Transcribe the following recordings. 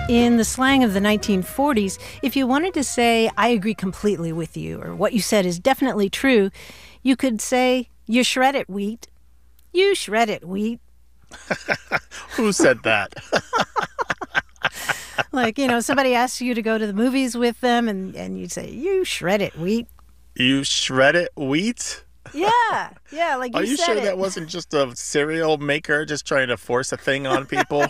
In the slang of the 1940s, if you wanted to say, I agree completely with you, or what you said is definitely true, you could say, you shred it, wheat. You shred it, wheat. Who said that? Like, somebody asks you to go to the movies with them, and you'd say, you shred it, wheat. You shred it, wheat? Yeah, like Are you said sure it. that wasn't just a cereal maker just trying to force a thing on people?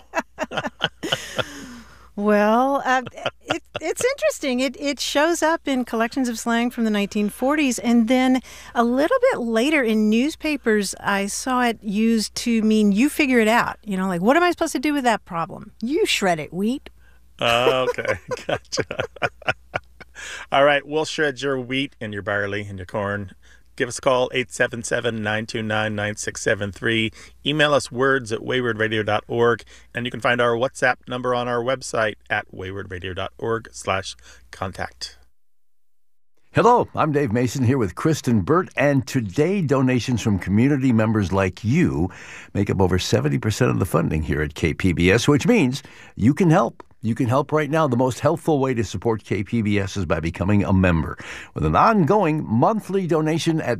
Well, it's interesting. It shows up in collections of slang from the 1940s, and then a little bit later in newspapers, I saw it used to mean you figure it out. Like, what am I supposed to do with that problem? You shred it, wheat. Okay, gotcha. All right, we'll shred your wheat and your barley and your corn. Give us a call, 877-929-9673. Email us words@waywardradio.org. And you can find our WhatsApp number on our website at waywardradio.org/contact. Hello, I'm Dave Mason here with Kristen Burt, and today donations from community members like you make up over 70% of the funding here at KPBS, which means you can help. You can help right now. The most helpful way to support KPBS is by becoming a member with an ongoing monthly donation at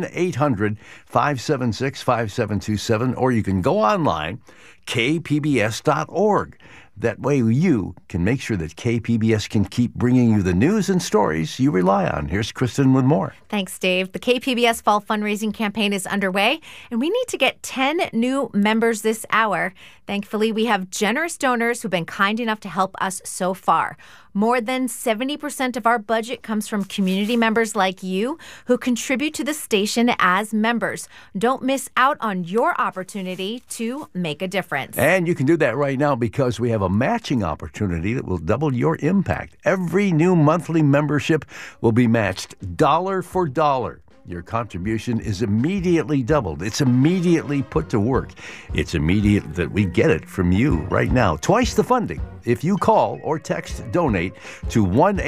1-800-576-5727, or you can go online, kpbs.org. That way you can make sure that KPBS can keep bringing you the news and stories you rely on. Here's Kristen with more. Thanks, Dave. The KPBS Fall Fundraising Campaign is underway, and we need to get 10 new members this hour. Thankfully, we have generous donors who've been kind enough to help us so far. More than 70% of our budget comes from community members like you who contribute to the station as members. Don't miss out on your opportunity to make a difference. And you can do that right now because we have a matching opportunity that will double your impact. Every new monthly membership will be matched dollar for dollar. Your contribution is immediately doubled. It's immediately put to work. It's immediate that we get it from you right now. Twice the funding if you call or text DONATE to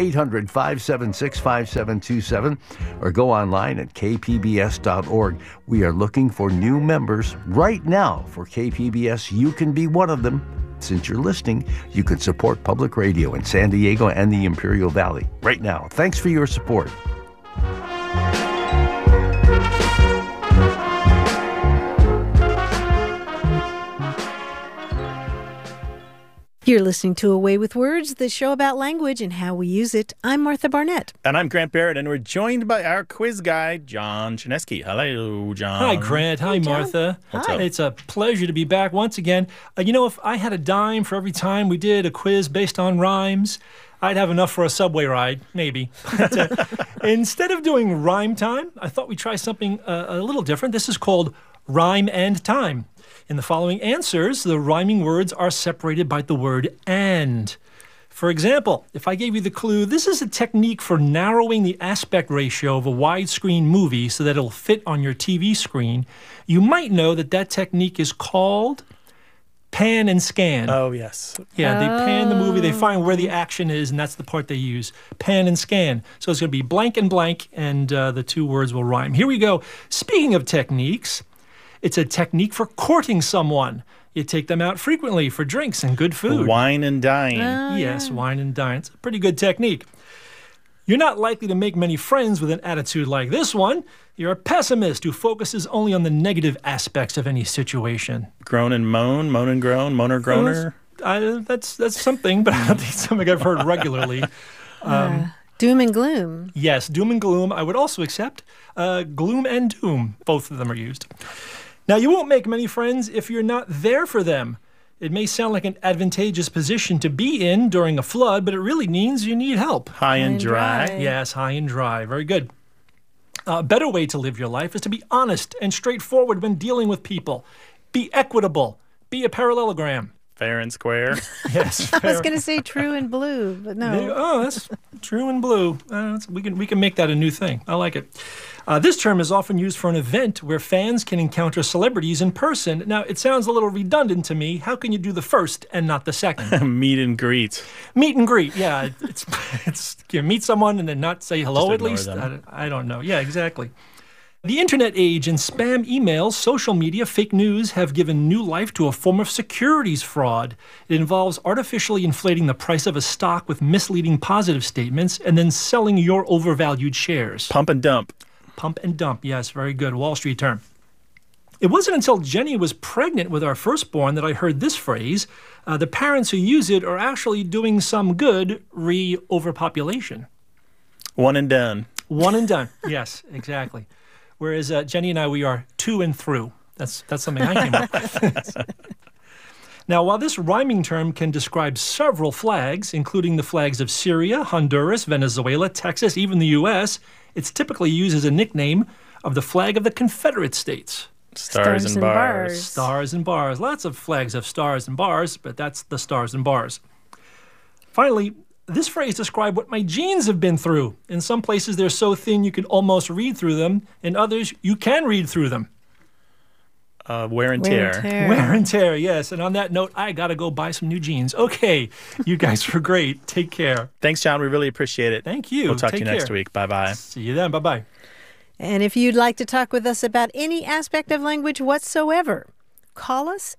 1-800-576-5727 or go online at kpbs.org. We are looking for new members right now for KPBS. You can be one of them. Since you're listening, you can support public radio in San Diego and the Imperial Valley right now. Thanks for your support. You're listening to A Way with Words, the show about language and how we use it. I'm Martha Barnett. And I'm Grant Barrett, and we're joined by our quiz guy, John Chinesky. Hello, John. Hi, Grant. Hi, Martha. Hi. It's a pleasure to be back once again. If I had a dime for every time we did a quiz based on rhymes, I'd have enough for a subway ride, maybe. But, instead of doing rhyme time, I thought we'd try something a little different. This is called Rhyme and Time. In the following answers, the rhyming words are separated by the word and. For example, if I gave you the clue, this is a technique for narrowing the aspect ratio of a widescreen movie so that it'll fit on your TV screen, you might know that technique is called pan and scan. Oh, yes. Yeah, they pan the movie, they find where the action is, and that's the part they use. Pan and scan. So it's going to be blank, and the two words will rhyme. Here we go. Speaking of techniques, it's a technique for courting someone. You take them out frequently for drinks and good food. Wine and dine. Yes, wine and dine. It's a pretty good technique. You're not likely to make many friends with an attitude like this one. You're a pessimist who focuses only on the negative aspects of any situation. Groan and moan, moan and groan, moaner groaner. That's something, but I don't think it's something I've heard regularly. Doom and gloom. Yes, doom and gloom. I would also accept gloom and doom. Both of them are used. Now, you won't make many friends if you're not there for them. It may sound like an advantageous position to be in during a flood, but it really means you need help. High and dry. Yes, high and dry. Very good. A better way to live your life is to be honest and straightforward when dealing with people. Be equitable. Be a parallelogram. Fair and square. Yes. I was going to say true and blue, but no. That's true and blue. We can make that a new thing. I like it. This term is often used for an event where fans can encounter celebrities in person. Now, it sounds a little redundant to me. How can you do the first and not the second? Meet and greet. Meet and greet, yeah. It's you meet someone and then not say hello Just at least. ignore them. I don't know. Yeah, exactly. The internet age and spam emails, social media, fake news have given new life to a form of securities fraud. It involves artificially inflating the price of a stock with misleading positive statements and then selling your overvalued shares. Pump and dump. Pump and dump, yes, very good. Wall Street term. It wasn't until Jenny was pregnant with our firstborn that I heard this phrase. The parents who use it are actually doing some good overpopulation. One and done. One and done. Yes, exactly. Whereas Jenny and I, we are to and through. That's something I came up with. Now, while this rhyming term can describe several flags, including the flags of Syria, Honduras, Venezuela, Texas, even the U.S., it's typically used as a nickname of the flag of the Confederate States. Stars and bars. Stars and bars. Lots of flags have stars and bars, but that's the stars and bars. Finally, this phrase describes what my jeans have been through. In some places, they're so thin you can almost read through them. In others, you can read through them. Wear and tear. Wear and tear, yes. And on that note, I got to go buy some new jeans. Okay, you guys were great. Take care. Thanks, John. We really appreciate it. Thank you. We'll talk to you Take next care. week. Bye-bye. See you then. Bye-bye. And if you'd like to talk with us about any aspect of language whatsoever, call us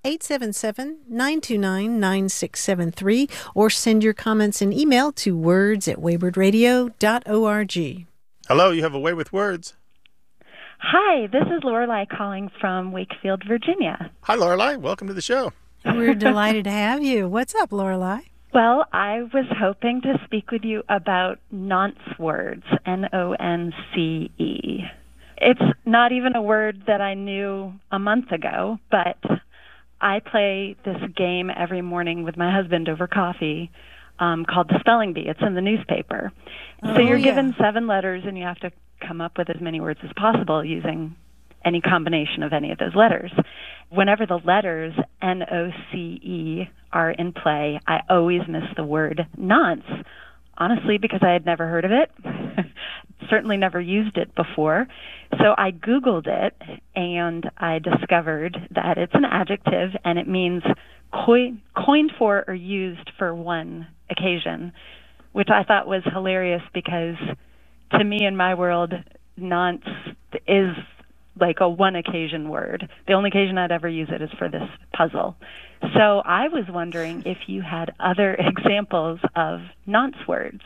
877-929-9673 or send your comments and email to words@waywardradio.org. Hello, you have a way with words. Hi, this is Lorelei calling from Wakefield, Virginia. Hi, Lorelei. Welcome to the show. We're delighted to have you. What's up, Lorelei? Well, I was hoping to speak with you about nonce words, Nonce. It's not even a word that I knew a month ago, but I play this game every morning with my husband over coffee called the Spelling Bee. It's in the newspaper. So you're given 7 letters, and you have to come up with as many words as possible using any combination of any of those letters. Whenever the letters Noce are in play, I always miss the word nonce, honestly, because I had never heard of it, certainly never used it before. So I Googled it, and I discovered that it's an adjective, and it means coined for or used for one occasion, which I thought was hilarious because to me, in my world, nonce is like a one-occasion word. The only occasion I'd ever use it is for this puzzle. So I was wondering if you had other examples of nonce words.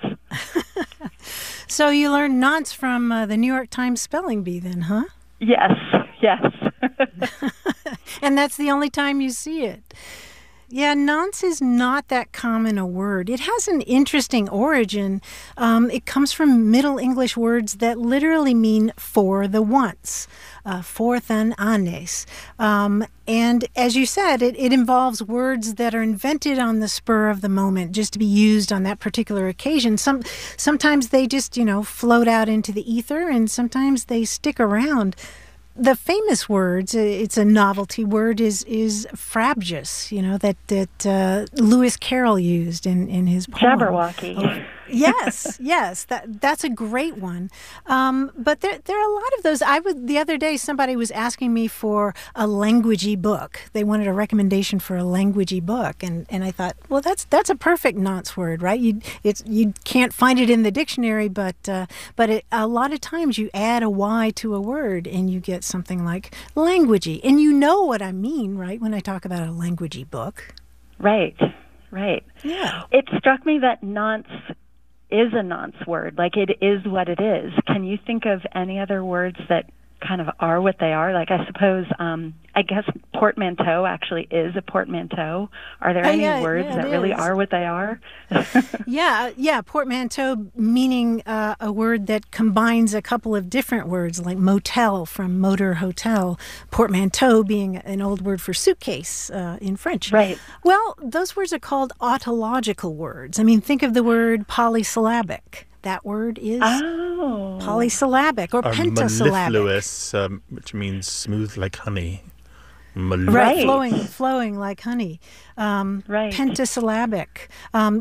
So you learned nonce from the New York Times Spelling Bee then, huh? Yes. And that's the only time you see it. Yeah, nonce is not that common a word. It has an interesting origin. It comes from Middle English words that literally mean for the once, forth and anes. And as you said, it involves words that are invented on the spur of the moment just to be used on that particular occasion. Sometimes they just, float out into the ether, and sometimes they stick around. The famous words, it's a novelty word, is frabjous, that Lewis Carroll used in his poem. Jabberwocky. Oh, yes, that's a great one. But there are a lot of those. The other day, somebody was asking me for a languagey book. They wanted a recommendation for a languagey book, and I thought, well, that's a perfect nonce word, right? You can't find it in the dictionary, but a lot of times you add a y to a word, and you get something like languagey, and you know what I mean, right? When I talk about a languagey book, Right. Yeah. It struck me that nonce is a nonce word, like it is what it is. Can you think of any other words that kind of are what they are? Like I suppose, I guess portmanteau actually is a portmanteau. Are there any words that really are what they are? Yeah, portmanteau meaning a word that combines a couple of different words, like motel from motor hotel, portmanteau being an old word for suitcase in French. Right. Well, those words are called autological words. I mean, think of the word polysyllabic. That word is polysyllabic or pentasyllabic. Mellifluous, which means smooth like honey. Right, flowing like honey. Right. Pentasyllabic.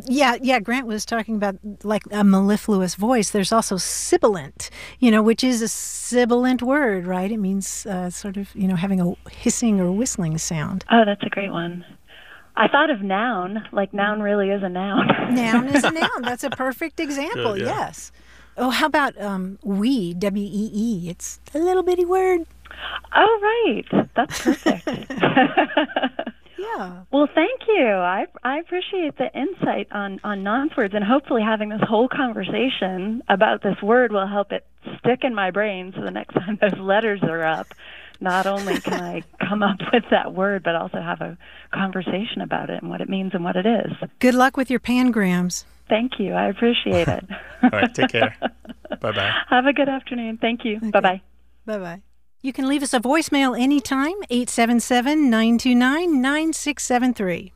Grant was talking about like a mellifluous voice. There's also sibilant, which is a sibilant word, right? It means sort of, having a hissing or whistling sound. Oh, that's a great one. I thought of noun, like noun really is a noun. Noun is a noun. That's a perfect example, Good, yeah. Yes. Oh, how about wee, W-E-E? It's a little bitty word. Oh, right. That's perfect. Yeah. Well, thank you. I appreciate the insight on nonce words, and hopefully having this whole conversation about this word will help it stick in my brain so the next time those letters are up, not only can I come up with that word, but also have a conversation about it and what it means and what it is. Good luck with your pangrams. Thank you. I appreciate it. All right, take care. Bye-bye. Have a good afternoon. Thank you. Okay. Bye-bye. Bye-bye. You can leave us a voicemail anytime, 877-929-9673.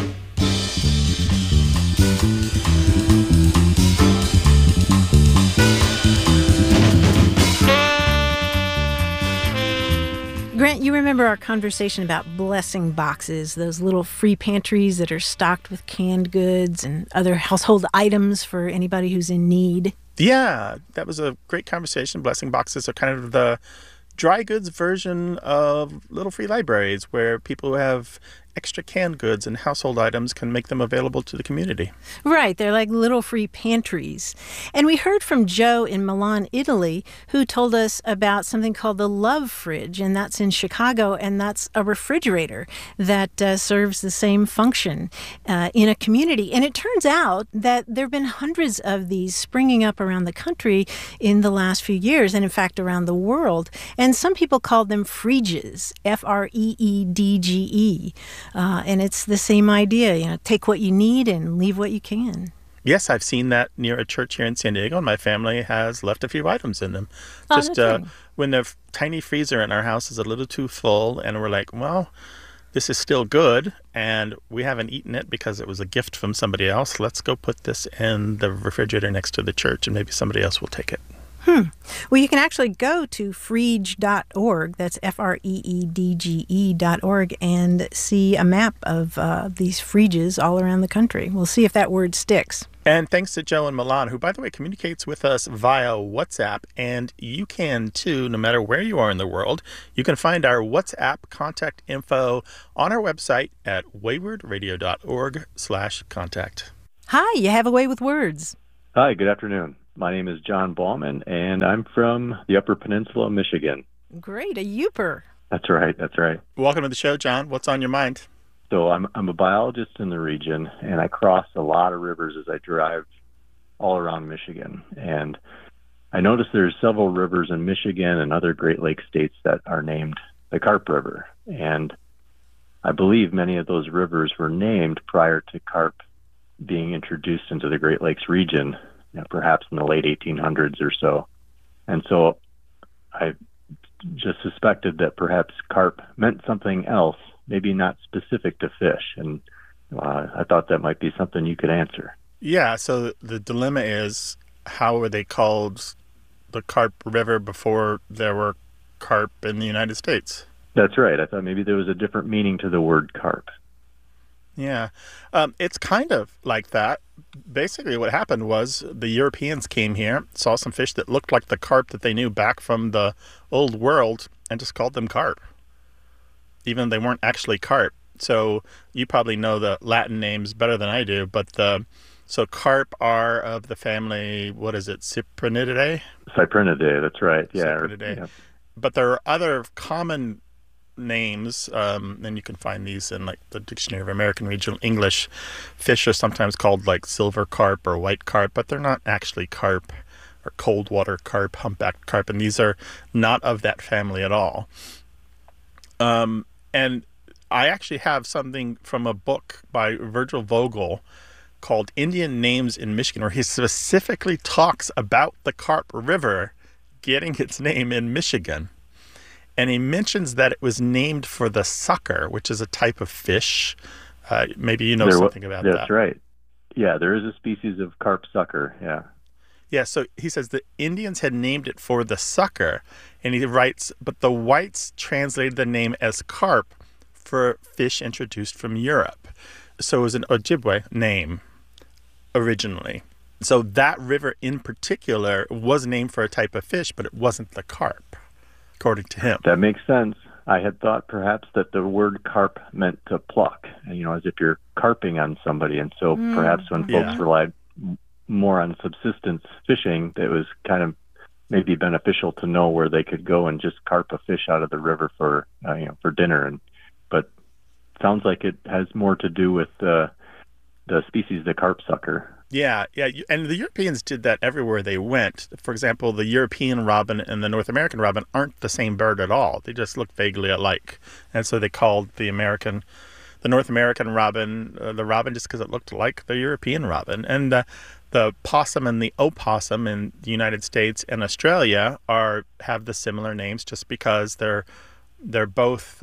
Grant, you remember our conversation about blessing boxes, those little free pantries that are stocked with canned goods and other household items for anybody who's in need? Yeah, that was a great conversation. Blessing boxes are kind of the dry goods version of little free libraries where people who have extra canned goods and household items can make them available to the community. Right, they're like little free pantries. And we heard from Joe in Milan, Italy, who told us about something called the Love Fridge, and that's in Chicago, and that's a refrigerator that serves the same function in a community. And it turns out that there have been hundreds of these springing up around the country in the last few years, and in fact around the world. And some people call them fridges, F-R-E-E-D-G-E. And it's the same idea, take what you need and leave what you can. Yes, I've seen that near a church here in San Diego, and my family has left a few items in them. Oh, Just that's right. when the tiny freezer in our house is a little too full, and we're like, well, this is still good, and we haven't eaten it because it was a gift from somebody else. Let's go put this in the refrigerator next to the church, and maybe somebody else will take it. Well, you can actually go to freedge.org, that's Freedge.org, and see a map of these fridges all around the country. We'll see if that word sticks. And thanks to Joe in Milan, who, by the way, communicates with us via WhatsApp. And you can, too, no matter where you are in the world. You can find our WhatsApp contact info on our website at waywardradio.org/contact. Hi, you have a way with words. Hi, good afternoon. My name is John Ballman, and I'm from the Upper Peninsula of Michigan. Great, a Youper. That's right. Welcome to the show, John. What's on your mind? So I'm a biologist in the region, and I cross a lot of rivers as I drive all around Michigan. And I noticed there's several rivers in Michigan and other Great Lakes states that are named the Carp River. And I believe many of those rivers were named prior to carp being introduced into the Great Lakes region, perhaps in the late 1800s or so. And so I just suspected that perhaps carp meant something else, maybe not specific to fish. And I thought that might be something you could answer. Yeah, so the dilemma is, how were they called the Carp River before there were carp in the United States? That's right. I thought maybe there was a different meaning to the word carp. Yeah, it's kind of like that. Basically, what happened was the Europeans came here, saw some fish that looked like the carp that they knew back from the old world, and just called them carp, even though they weren't actually carp. So you probably know the Latin names better than I do, but so carp are of the family, what is it, Cyprinidae? Cyprinidae, that's right. Yeah. Cyprinidae. Yeah. But there are other common names, and you can find these in like the Dictionary of American Regional English. Fish are sometimes called like silver carp or white carp, but they're not actually carp, or cold water carp, humpback carp, and these are not of that family at all. And I actually have something from a book by Virgil Vogel called Indian Names in Michigan, where he specifically talks about the Carp River getting its name in Michigan. And he mentions that it was named for the sucker, which is a type of fish. Maybe you know something about that. That's right. Yeah, there is a species of carp sucker, yeah. Yeah, so he says the Indians had named it for the sucker. And he writes, but the whites translated the name as carp for fish introduced from Europe. So it was an Ojibwe name originally. So that river in particular was named for a type of fish, but it wasn't the carp, according to him. That makes sense. I had thought perhaps that the word carp meant to pluck, as if you're carping on somebody. And so perhaps when folks relied more on subsistence fishing, that was kind of maybe beneficial to know where they could go and just carp a fish out of the river for for dinner. But sounds like it has more to do with the species, the carp sucker. Yeah. And the Europeans did that everywhere they went. For example, the European robin and the North American robin aren't the same bird at all. They just look vaguely alike. And so they called the North American robin the robin just because it looked like the European robin. And the possum and the opossum in the United States and Australia have the similar names just because they're both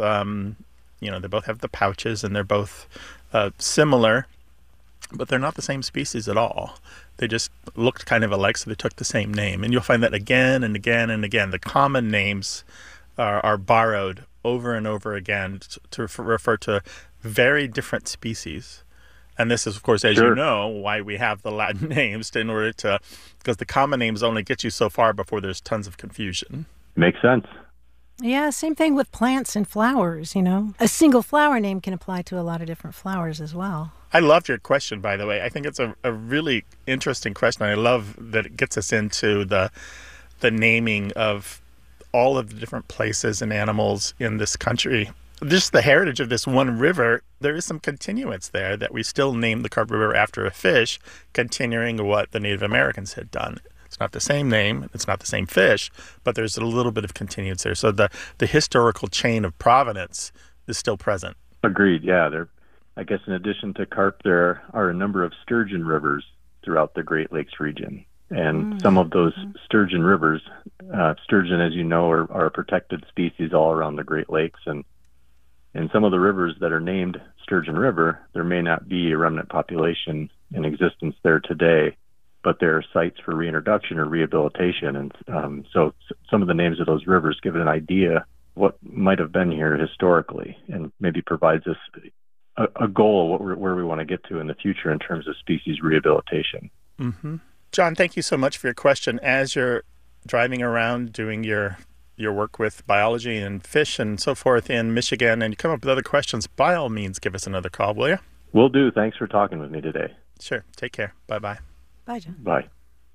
they both have the pouches and they're both similar. But they're not the same species at all. They just looked kind of alike, so they took the same name. And you'll find that again and again and again. The common names are borrowed over and over again to refer to very different species. And this is, of course, as you know, why we have the Latin names because the common names only get you so far before there's tons of confusion. Makes sense. Yeah, same thing with plants and flowers, A single flower name can apply to a lot of different flowers as well. I loved your question, by the way. I think it's a really interesting question. I love that it gets us into the naming of all of the different places and animals in this country. Just the heritage of this one river, there is some continuance there that we still name the Carp River after a fish, continuing what the Native Americans had done. It's not the same name, it's not the same fish, but there's a little bit of continuance there. So the historical chain of provenance is still present. Agreed, yeah. I guess in addition to carp, there are a number of sturgeon rivers throughout the Great Lakes region. And some of those sturgeon rivers, sturgeon, as you know, are a protected species all around the Great Lakes. And in some of the rivers that are named Sturgeon River, there may not be a remnant population in existence there today, but there are sites for reintroduction or rehabilitation. And so some of the names of those rivers give it an idea what might have been here historically, and maybe provides us a goal where we want to get to in the future in terms of species rehabilitation. Mm-hmm. John, thank you so much for your question. As you're driving around doing your work with biology and fish and so forth in Michigan, and you come up with other questions, by all means, give us another call, will you? Will do. Thanks for talking with me today. Sure. Take care. Bye-bye. Bye, John. Bye.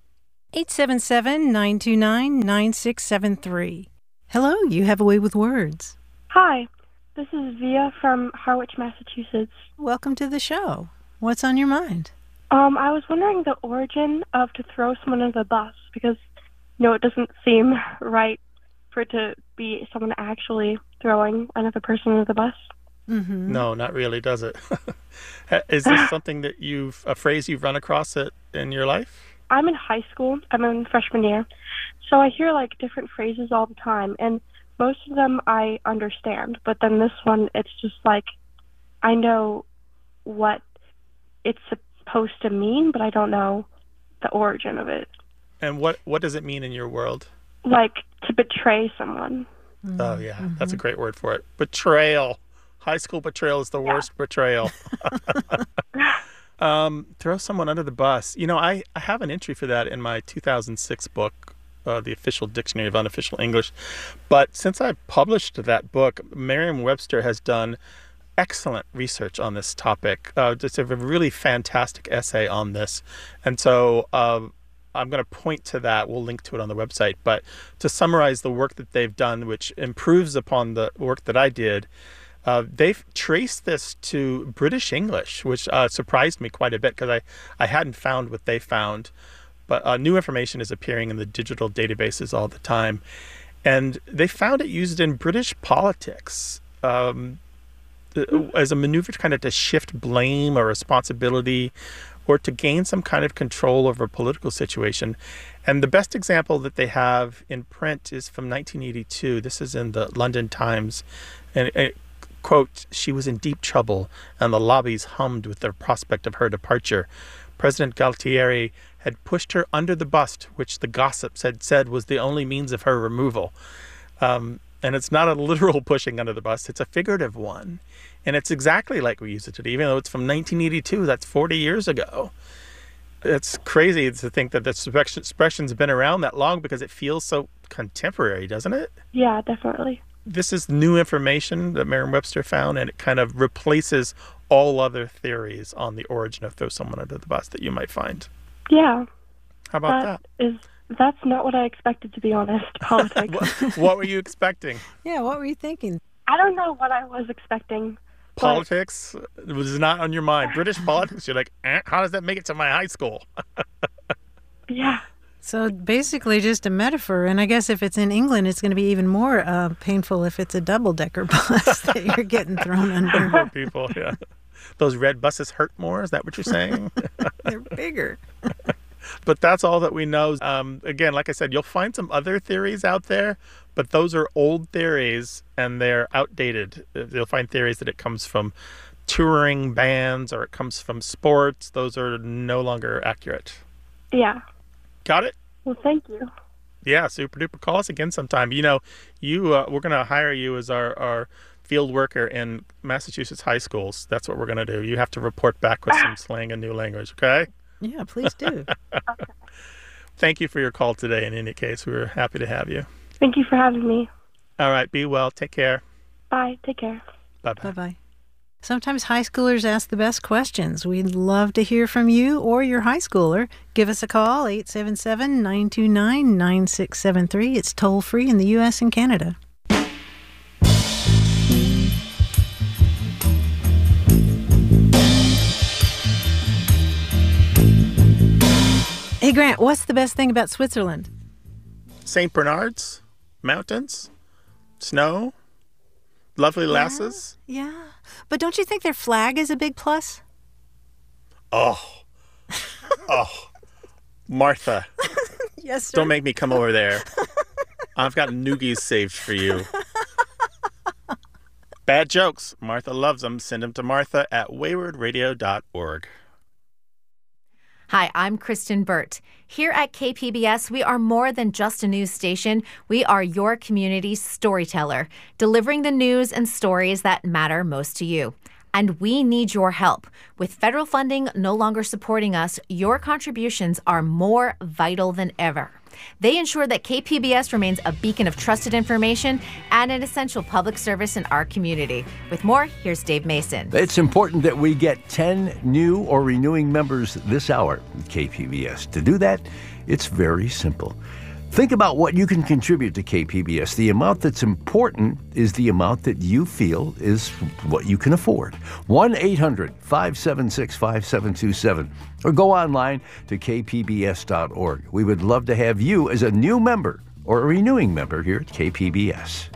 877-929-9673. Hello, you have a way with words. Hi, this is Via from Harwich, Massachusetts. Welcome to the show. What's on your mind? I was wondering the origin of to throw someone under the bus, because, it doesn't seem right for it to be someone actually throwing another person under the bus. Mm-hmm. No, not really, does it? Is this something that a phrase you've run across in your life? I'm in high school. I'm in freshman year. So I hear different phrases all the time, and most of them I understand. But then this one, it's just I know what it's supposed to mean, but I don't know the origin of it. And what does it mean in your world? To betray someone. Mm-hmm. Oh, yeah. That's a great word for it. Betrayal. High school betrayal is the worst betrayal. Throw someone under the bus. I have an entry for that in my 2006 book, The Official Dictionary of Unofficial English. But since I published that book, Merriam-Webster has done excellent research on this topic. Just a really fantastic essay on this. And so I'm going to point to that. We'll link to it on the website. But to summarize the work that they've done, which improves upon the work that I did, they've traced this to British English, which surprised me quite a bit because I hadn't found what they found. But new information is appearing in the digital databases all the time. And they found it used in British politics as a maneuver to shift blame or responsibility or to gain some kind of control over a political situation. And the best example that they have in print is from 1982. This is in the London Times. And quote, "She was in deep trouble, and the lobbies hummed with the prospect of her departure. President Galtieri had pushed her under the bus, which the gossips had said was the only means of her removal." And it's not a literal pushing under the bus, it's a figurative one. And it's exactly like we use it today, even though it's from 1982, that's 40 years ago. It's crazy to think that this expression's been around that long because it feels so contemporary, doesn't it? Yeah, definitely. This is new information that Merriam-Webster found, and it kind of replaces all other theories on the origin of throw someone under the bus that you might find. Yeah. How about that? That's not what I expected, to be honest. Politics. What were you expecting? Yeah, what were you thinking? I don't know what I was expecting. but- Politics was not on your mind. British politics, you're like, how does that make it to my high school? Yeah. So basically just a metaphor. And I guess if it's in England, it's going to be even more painful if it's a double-decker bus that you're getting thrown under. Poor people, yeah. Those red buses hurt more? Is that what you're saying? They're bigger. But that's all that we know. Again, like I said, you'll find some other theories out there, but those are old theories and they're outdated. You'll find theories that it comes from touring bands or it comes from sports. Those are no longer accurate. Yeah. Got it? Well, thank you. Yeah, super duper. Call us again sometime. You know, we're going to hire you as our field worker in Massachusetts high schools. That's what we're going to do. You have to report back with some slang and new language, okay? Yeah, please do. Thank you for your call today. In any case, we were happy to have you. Thank you for having me. All right, be well. Take care. Bye. Take care. Bye-bye. Bye-bye. Sometimes high schoolers ask the best questions. We'd love to hear from you or your high schooler. Give us a call, 877-929-9673. It's toll-free in the U.S. and Canada. Hey, Grant, what's the best thing about Switzerland? St. Bernard's, mountains, snow, lovely lasses. Yeah. But don't you think their flag is a big plus? Oh, Martha, Yes, sir. don't make me come over there. I've got noogies saved for you. Bad jokes. Martha loves them. Send them to martha@waywardradio.org. Hi, I'm Kristen Burt. Here at KPBS, we are more than just a news station. We are your community's storyteller, delivering the news and stories that matter most to you. And we need your help. With federal funding no longer supporting us, your contributions are more vital than ever. They ensure that KPBS remains a beacon of trusted information and an essential public service in our community. With more, here's Dave Mason. It's important that we get 10 new or renewing members this hour at KPBS. To do that, it's very simple. Think about what you can contribute to KPBS. The amount that's important is the amount that you feel is what you can afford. 1-800-576-5727 or go online to kpbs.org. We would love to have you as a new member or a renewing member here at KPBS.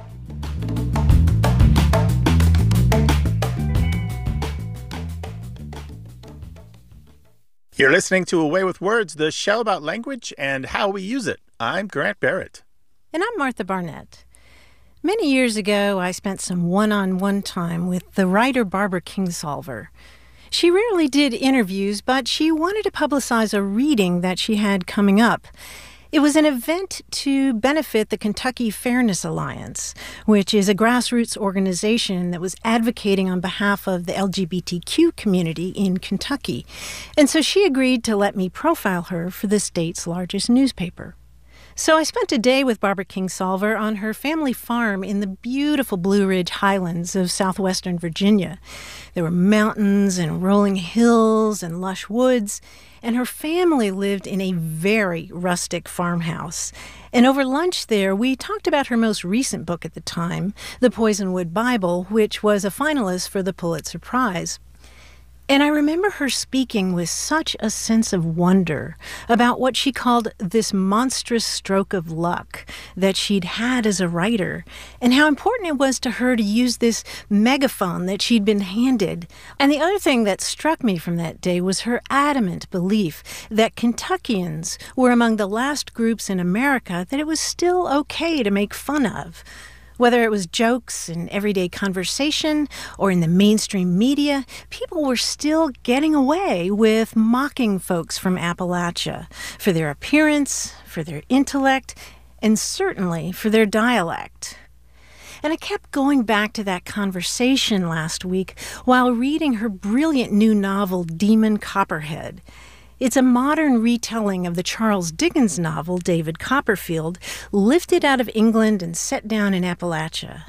You're listening to Away with Words, the show about language and how we use it. I'm Grant Barrett. And I'm Martha Barnett. Many years ago, I spent some one-on-one time with the writer Barbara Kingsolver. She rarely did interviews, but she wanted to publicize a reading that she had coming up. It was an event to benefit the Kentucky Fairness Alliance, which is a grassroots organization that was advocating on behalf of the LGBTQ community in Kentucky. And so she agreed to let me profile her for the state's largest newspaper. So I spent a day with Barbara Kingsolver on her family farm in the beautiful Blue Ridge Highlands of southwestern Virginia. There were mountains and rolling hills and lush woods, and her family lived in a very rustic farmhouse. And over lunch there, we talked about her most recent book at the time, The Poisonwood Bible, which was a finalist for the Pulitzer Prize. And I remember her speaking with such a sense of wonder about what she called this monstrous stroke of luck that she'd had as a writer, and how important it was to her to use this megaphone that she'd been handed. And the other thing that struck me from that day was her adamant belief that Kentuckians were among the last groups in America that it was still okay to make fun of. Whether it was jokes in everyday conversation or in the mainstream media, people were still getting away with mocking folks from Appalachia for their appearance, for their intellect, and certainly for their dialect. And I kept going back to that conversation last week while reading her brilliant new novel, Demon Copperhead. It's a modern retelling of the Charles Dickens novel, David Copperfield, lifted out of England and set down in Appalachia.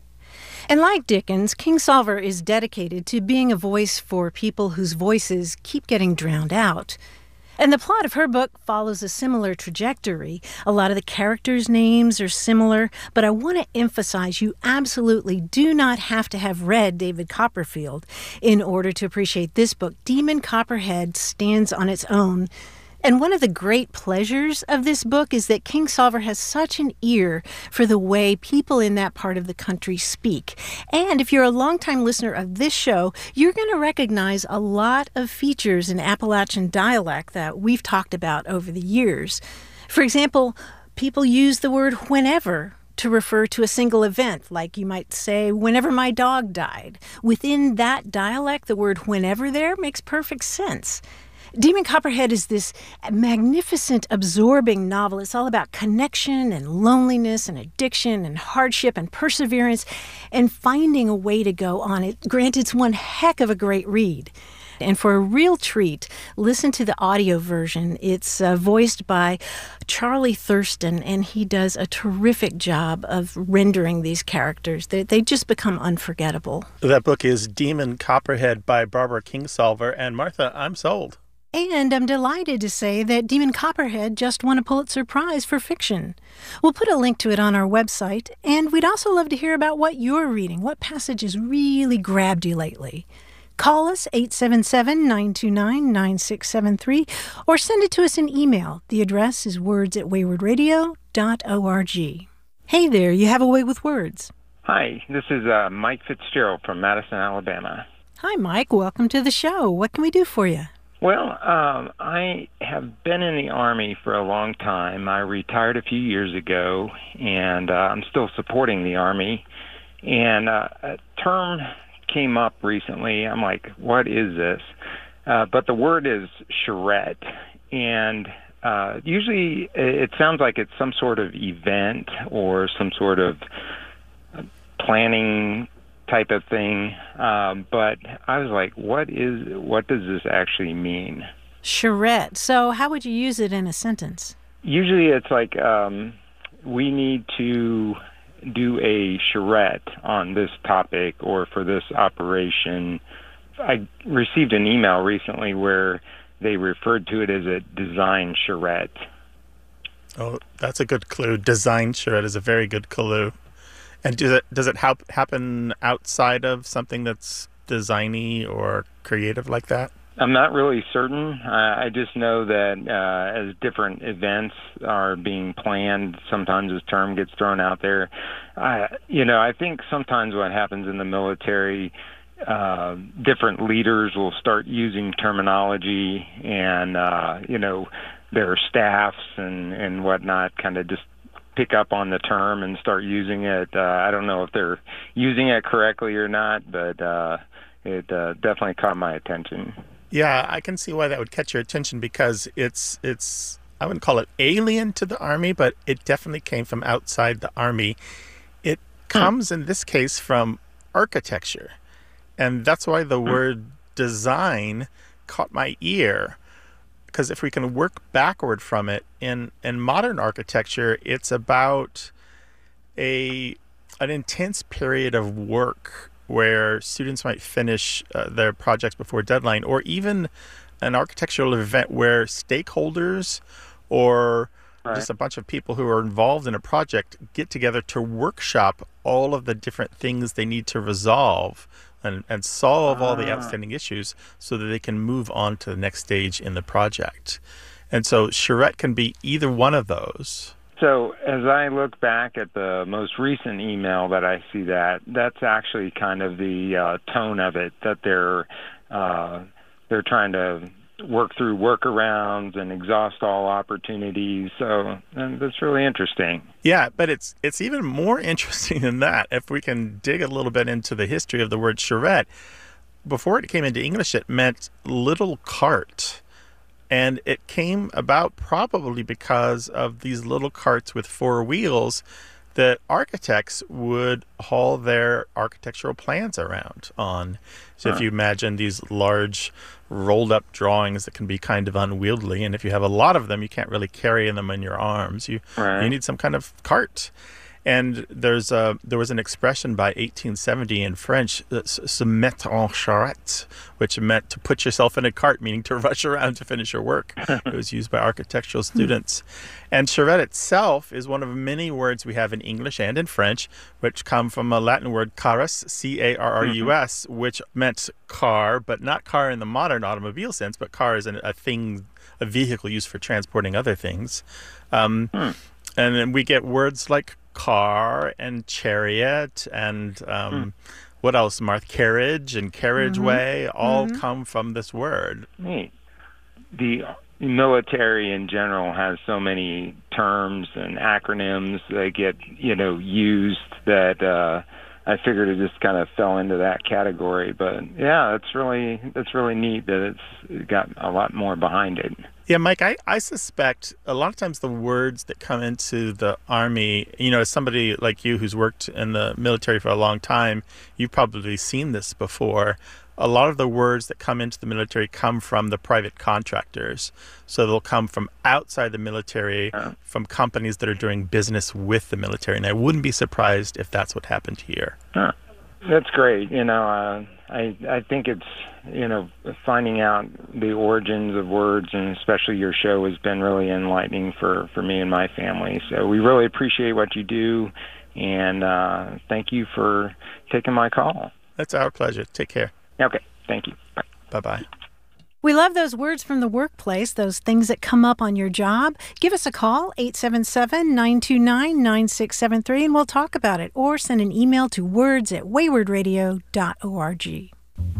And like Dickens, Kingsolver is dedicated to being a voice for people whose voices keep getting drowned out. And the plot of her book follows a similar trajectory. A lot of the characters' names are similar, but I want to emphasize you absolutely do not have to have read David Copperfield in order to appreciate this book. Demon Copperhead stands on its own. And one of the great pleasures of this book is that Kingsolver has such an ear for the way people in that part of the country speak. And if you're a longtime listener of this show, you're going to recognize a lot of features in Appalachian dialect that we've talked about over the years. For example, people use the word whenever to refer to a single event, like you might say, whenever my dog died. Within that dialect, the word whenever there makes perfect sense. Demon Copperhead is this magnificent, absorbing novel. It's all about connection and loneliness and addiction and hardship and perseverance and finding a way to go on it. Granted, it's one heck of a great read. And for a real treat, listen to the audio version. It's voiced by Charlie Thurston, and he does a terrific job of rendering these characters. They just become unforgettable. That book is Demon Copperhead by Barbara Kingsolver. And Martha, I'm sold. And I'm delighted to say that Demon Copperhead just won a Pulitzer Prize for fiction. We'll put a link to it on our website, and we'd also love to hear about what you're reading, what passages really grabbed you lately. Call us 877-929-9673 or send it to us in email. The address is words@waywardradio.org. Hey there, you have a way with words. Hi, this is Mike Fitzgerald from Madison, Alabama. Hi, Mike. Welcome to the show. What can we do for you? Well, I have been in the Army for a long time. I retired a few years ago, and I'm still supporting the Army. And a term came up recently. I'm like, what is this? But the word is charrette. And usually it sounds like it's some sort of event or some sort of planning type of thing, but I was like, what does this actually mean? Charrette. So how would you use it in a sentence? Usually it's like, we need to do a charrette on this topic or for this operation. I received an email recently where they referred to it as a design charrette. Oh, that's a good clue. Design charrette is a very good clue. And does it happen outside of something that's designy or creative like that? I'm not really certain. I just know that as different events are being planned, sometimes this term gets thrown out there. I think sometimes what happens in the military, different leaders will start using terminology, and their staffs and whatnot kind of just pick up on the term and start using it. I don't know if they're using it correctly or not, but it definitely caught my attention. Yeah, I can see why that would catch your attention because it's I wouldn't call it alien to the Army, but it definitely came from outside the Army. It comes in this case from architecture, and that's why the word design caught my ear. Because if we can work backward from it, in modern architecture, it's about an intense period of work where students might finish their projects before deadline, or even an architectural event where stakeholders or just a bunch of people who are involved in a project get together to workshop all of the different things they need to resolve and solve all the outstanding issues so that they can move on to the next stage in the project. And so charrette can be either one of those. So as I look back at the most recent email that I see, that's actually kind of the tone of it, that they're trying to work through workarounds and exhaust all opportunities. So that's really interesting. Yeah, but it's even more interesting than that. If we can dig a little bit into the history of the word charrette, before it came into English, it meant little cart. And it came about probably because of these little carts with four wheels that architects would haul their architectural plans around on. So if you imagine these large rolled up drawings that can be kind of unwieldy, and if you have a lot of them, you can't really carry them in your arms. You need some kind of cart. And there was an expression by 1870 in French, se mettre en charrette, which meant to put yourself in a cart, meaning to rush around to finish your work. It was used by architectural students. And charrette itself is one of many words we have in English and in French, which come from a Latin word carrus, C-A-R-R-U-S, which meant car, but not car in the modern automobile sense, but car is a thing, a vehicle used for transporting other things. And then we get words like car and chariot and what else, Martha? Carriage and carriageway all come from this word. Neat. The military in general has so many terms and acronyms that get, used that I figured it just kind of fell into that category. But yeah, that's really neat that it's got a lot more behind it. Yeah, Mike, I suspect a lot of times the words that come into the Army, as somebody like you who's worked in the military for a long time, you've probably seen this before. A lot of the words that come into the military come from the private contractors. So they'll come from outside the military, from companies that are doing business with the military. And I wouldn't be surprised if that's what happened here. That's great. I think it's, finding out the origins of words, and especially your show, has been really enlightening for me and my family. So we really appreciate what you do, and thank you for taking my call. That's our pleasure. Take care. Okay. Thank you. Bye. Bye-bye. We love those words from the workplace, those things that come up on your job. Give us a call, 877-929-9673, and we'll talk about it. Or send an email to words@waywardradio.org.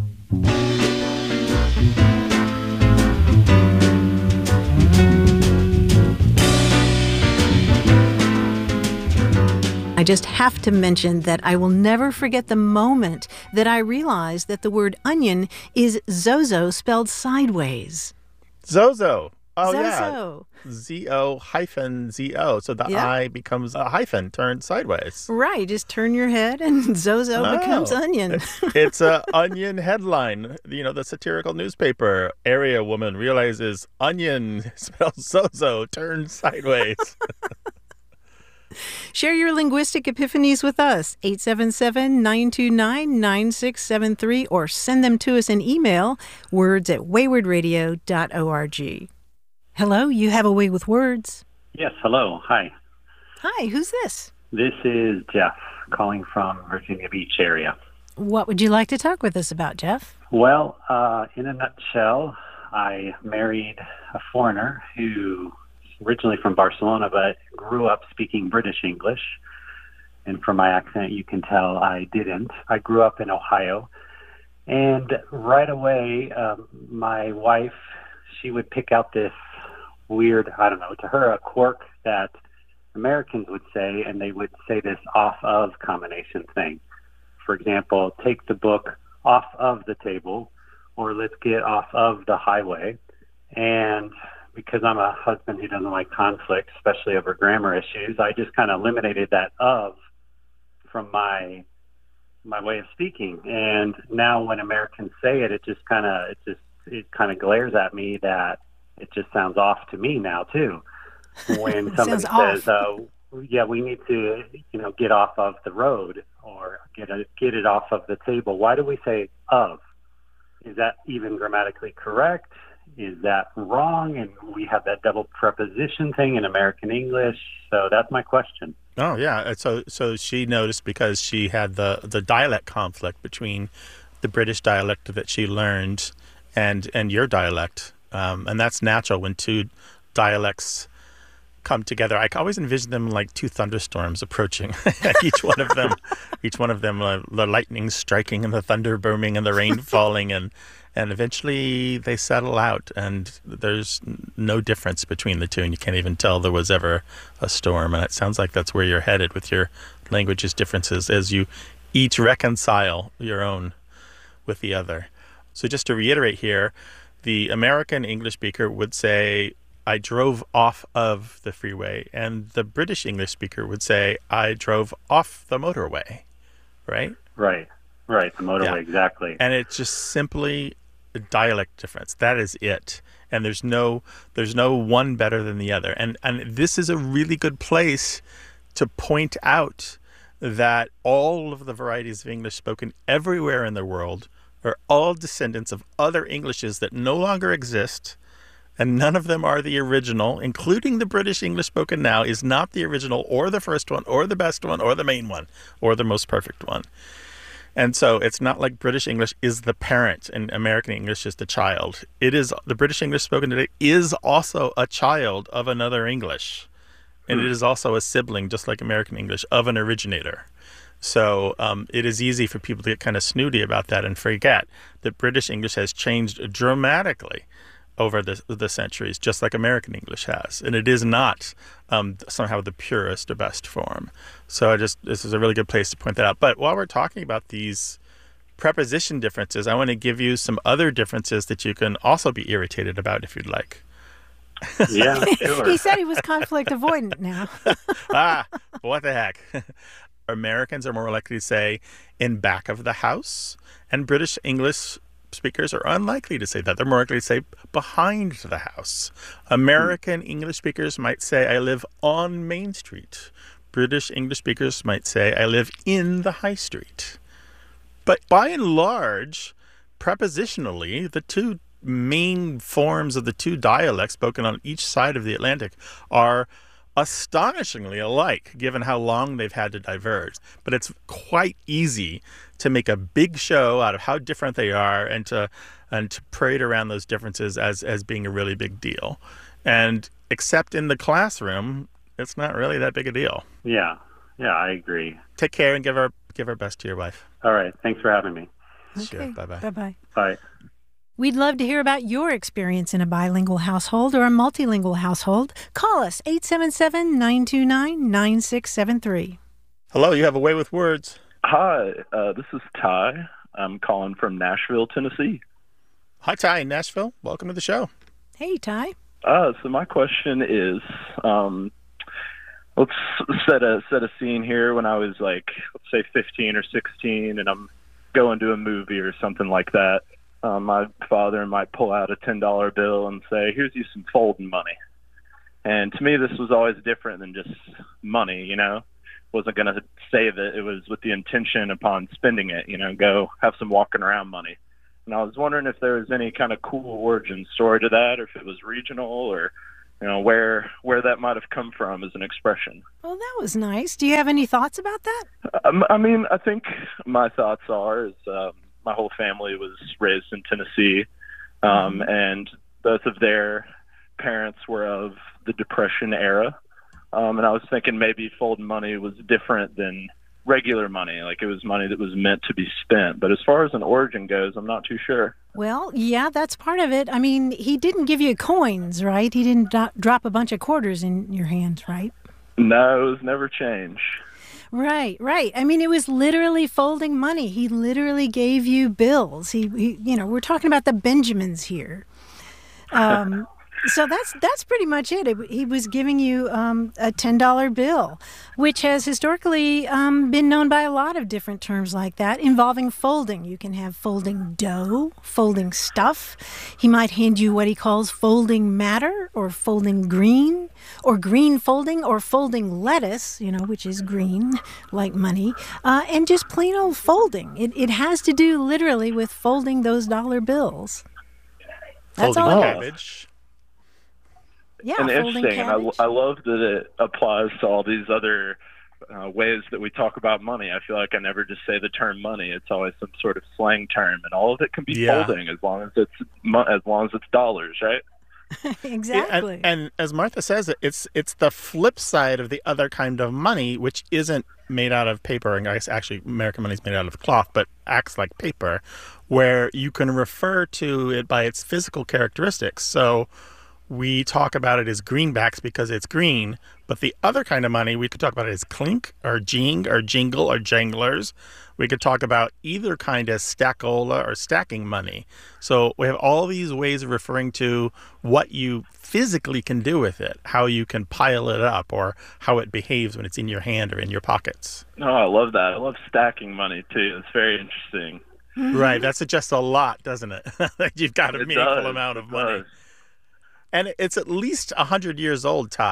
I just have to mention that I will never forget the moment that I realized that the word onion is Zozo spelled sideways. Zozo. Oh, Zozo. Yeah. Z-O-hyphen-Z-O. So the I becomes a hyphen turned sideways. Right. Just turn your head and Zozo becomes onion. It's a Onion headline. The satirical newspaper. Area woman realizes onion spelled Zozo turned sideways. Share your linguistic epiphanies with us, 877-929-9673, or send them to us in email, words@waywardradio.org. Hello, you have a way with words. Yes, hello. Hi. Hi, who's this? This is Jeff, calling from Virginia Beach area. What would you like to talk with us about, Jeff? Well, in a nutshell, I married a foreigner who originally from Barcelona, but grew up speaking British English. And from my accent, you can tell I didn't. I grew up in Ohio. And right away, my wife, she would pick out this weird, to her, a quirk that Americans would say, and they would say this off-of combination thing. For example, take the book off of the table, or let's get off of the highway. And because I'm a husband who doesn't like conflict, especially over grammar issues, I just kind of eliminated that of from my way of speaking. And now when Americans say it, it kind of glares at me that it just sounds off to me now too. When somebody says, we need to, get off of the road or get it off of the table. Why do we say of? Is that even grammatically correct? Is that wrong? And we have that double preposition thing in American English. So that's my question. Oh, yeah. So she noticed because she had the dialect conflict between the British dialect that she learned and your dialect. And that's natural when two dialects come together. I always envision them like two thunderstorms approaching. each one of them, the lightning striking and the thunder booming and the rain falling, and eventually they settle out, and there's no difference between the two, and you can't even tell there was ever a storm. And it sounds like that's where you're headed with your language's differences as you each reconcile your own with the other. So just to reiterate here, the American English speaker would say, I drove off of the freeway, and the British English speaker would say, I drove off the motorway, right? Right, the motorway, exactly. And it's just simply a dialect difference. That is it. And there's no one better than the other. And this is a really good place to point out that all of the varieties of English spoken everywhere in the world are all descendants of other Englishes that no longer exist, and none of them are the original, including the British English spoken now is not the original or the first one or the best one or the main one or the most perfect one. And so it's not like British English is the parent and American English is the child. It is the British English spoken today is also a child of another English. And it is also a sibling, just like American English, of an originator. So it is easy for people to get kind of snooty about that and forget that British English has changed dramatically over the centuries, just like American English has. And it is not somehow the purest or best form. So this is a really good place to point that out. But while we're talking about these preposition differences, I want to give you some other differences that you can also be irritated about if you'd like. Yeah, sure. He said he was conflict avoidant now. What the heck? Americans are more likely to say in back of the house, and British English speakers are unlikely to say that. They're more likely to say behind the house. American English speakers might say, I live on Main Street. British English speakers might say, I live in the high street. But by and large, prepositionally, the two main forms of the two dialects spoken on each side of the Atlantic are astonishingly alike, given how long they've had to diverge. But it's quite easy to make a big show out of how different they are and to parade around those differences as being a really big deal. And except in the classroom, it's not really that big a deal. Yeah, I agree. Take care and give our best to your wife. All right, thanks for having me. Sure, Okay. bye-bye. Bye-bye. Bye. We'd love to hear about your experience in a bilingual household or a multilingual household. Call us, 877-929-9673. Hello, you have a way with words. Hi, this is Ty. I'm calling from Nashville, Tennessee. Hi, Ty in Nashville. Welcome to the show. Hey, Ty. So my question is, let's set a scene here when I was let's say 15 or 16, and I'm going to a movie or something like that. My father might pull out a $10 bill and say, here's you some folding money. And to me, this was always different than just money, Wasn't going to save it. It was with the intention upon spending it, go have some walking around money. And I was wondering if there was any kind of cool origin story to that, or if it was regional, or, where that might have come from as an expression. Well, that was nice. Do you have any thoughts about that? I think my thoughts are my whole family was raised in Tennessee, and both of their parents were of the Depression era. And I was thinking maybe folding money was different than regular money, like it was money that was meant to be spent. But as far as an origin goes, I'm not too sure. Well, yeah, that's part of it. I mean, he didn't give you coins, right? He didn't drop a bunch of quarters in your hands, right? No, it was never change. Right. I mean, it was literally folding money. He literally gave you bills. He we're talking about the Benjamins here. So that's pretty much it. He was giving you a $10 bill, which has historically been known by a lot of different terms like that involving folding. You can have folding dough, folding stuff. He might hand you what he calls folding matter or folding green or green folding or folding lettuce, which is green like money, and just plain old folding. It has to do literally with folding those dollar bills. That's Folding all. cabbage. Yeah, and folding interesting, cabbage. and I love that it applies to all these other ways that we talk about money. I feel like I never just say the term money. It's always some sort of slang term, and all of it can be folding as long as it's dollars, right? Exactly. Yeah, and as Martha says, it's the flip side of the other kind of money, which isn't made out of paper. And I guess actually American money is made out of cloth, but acts like paper, where you can refer to it by its physical characteristics. So we talk about it as greenbacks because it's green, but the other kind of money, we could talk about it as clink or jing or jingle or janglers. We could talk about either kind as stackola or stacking money. So we have all these ways of referring to what you physically can do with it, how you can pile it up, or how it behaves when it's in your hand or in your pockets. Oh, I love that. I love stacking money, too. It's very interesting. Right. That suggests a lot, doesn't it? You've got a meaningful amount of money. And it's at least 100 years old, Ty.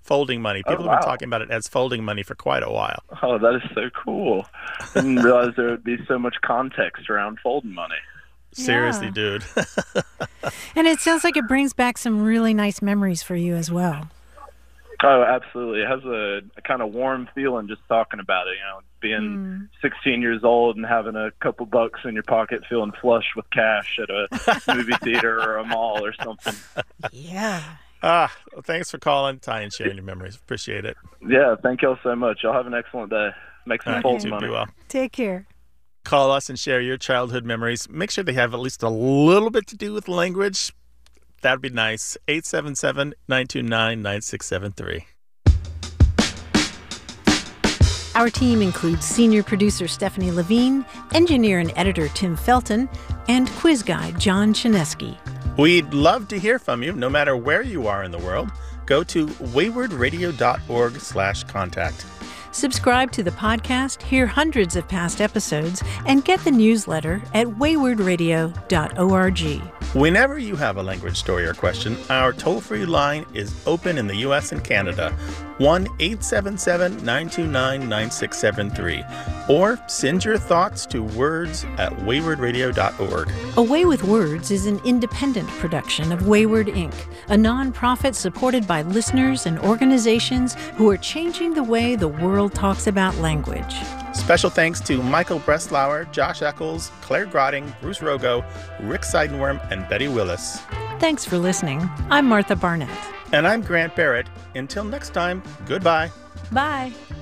folding money. People have been talking about it as folding money for quite a while. Oh, that is so cool. I didn't realize there would be so much context around folding money. Seriously, dude. And it sounds like it brings back some really nice memories for you as well. Oh, absolutely. It has a kind of warm feeling just talking about it, being 16 years old and having a couple bucks in your pocket, feeling flush with cash at a movie theater or a mall or something. Yeah. Well, thanks for calling, Ty, and sharing your memories. Appreciate it. Yeah, thank y'all so much. Y'all have an excellent day. Make some fold money. Be well. Take care. Call us and share your childhood memories. Make sure they have at least a little bit to do with language. That'd be nice. 877-929-9673. Our team includes senior producer Stephanie Levine, engineer and editor Tim Felton, and quiz guide John Chinesky. We'd love to hear from you, no matter where you are in the world. Go to waywardradio.org/contact. Subscribe to the podcast, hear hundreds of past episodes, and get the newsletter at waywardradio.org. Whenever you have a language story or question, our toll-free line is open in the U.S. and Canada, 1-877-929-9673. Or send your thoughts to words@waywardradio.org. A Way with Words is an independent production of Wayward Inc., a nonprofit supported by listeners and organizations who are changing the way the world talks about language. Special thanks to Michael Breslauer, Josh Eccles, Claire Grotting, Bruce Rogo, Rick Seidenworm, and Betty Willis. Thanks for listening. I'm Martha Barnett. And I'm Grant Barrett. Until next time, goodbye. Bye.